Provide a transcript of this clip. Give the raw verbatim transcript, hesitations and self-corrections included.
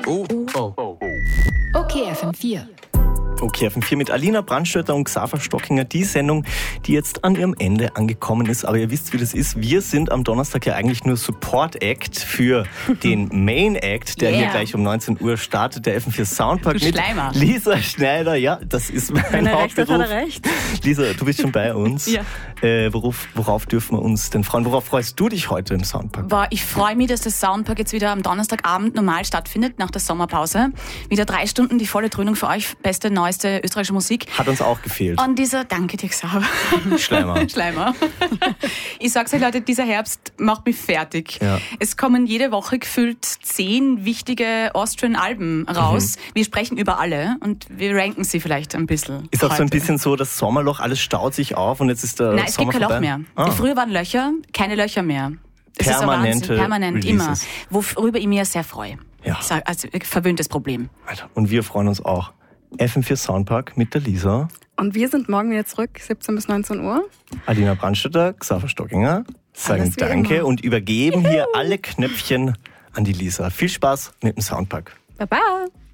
Oh, oh, oh. Okay, F M vier. Okay, F M vier mit Alina Brandstätter und Xaver Stockinger. Die Sendung, die jetzt an ihrem Ende angekommen ist. Aber ihr wisst, wie das ist. Wir sind am Donnerstag ja eigentlich nur Support-Act für den Main-Act, der yeah. hier gleich um neunzehn Uhr startet. Der F M vier Soundpark mit Schleimer. Lisa Schneider. Ja, das ist mein Wenn er recht hat, Hauptberuf. hat er recht. Lisa, du bist schon bei uns. Ja. Äh, worauf, worauf dürfen wir uns denn freuen? Worauf freust du dich heute im Soundpark? Boah, ich freue mich, dass das Soundpark jetzt wieder am Donnerstagabend normal stattfindet, nach der Sommerpause. Wieder drei Stunden die volle Dröhnung für euch. Beste, neueste österreichische Musik. Hat uns auch gefehlt. Und dieser, danke dir, Xaver. Schleimer. Schleimer. Ich sag's euch, Leute, dieser Herbst macht mich fertig. Ja. Es kommen jede Woche gefühlt zehn wichtige Austrian-Alben raus. Mhm. Wir sprechen über alle und wir ranken sie vielleicht ein bisschen. Ist auch heute. so ein bisschen so, das Sommerloch, alles staut sich auf und jetzt ist der Nein, es Sommer gibt kein vorbei. Loch mehr. Ah. Früher waren Löcher, keine Löcher mehr. Es Permanente ist so Wahnsinn. Permanent, Releases. immer. Worüber ich mir sehr freue. Ja. Ich sag, also verwöhntes Problem. Und wir freuen uns auch. F M vier Soundpark mit der Lisa. Und wir sind morgen wieder zurück, siebzehn bis neunzehn Uhr. Alina Brandstätter, Xaver Stockinger sagen Alles wie Danke immer. und übergeben hier alle Knöpfchen an die Lisa. Viel Spaß mit dem Soundpark. Baba!